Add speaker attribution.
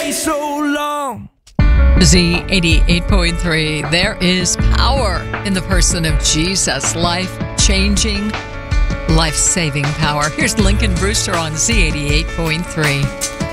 Speaker 1: way so long.
Speaker 2: Z88.3, there is power in the person of Jesus, life-changing, life-saving power. Here's Lincoln Brewster on Z88.3.